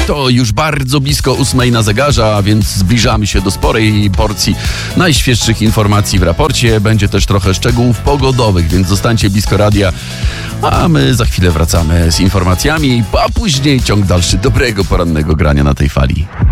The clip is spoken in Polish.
To już bardzo blisko 8 na zegarze, a więc zbliżamy się do sporej porcji najświeższych informacji w raporcie. Będzie też trochę szczegółów pogodowych, więc zostańcie blisko radia, a my za chwilę wracamy z informacjami, a później ciąg dalszy dobrego porannego grania na tej fali.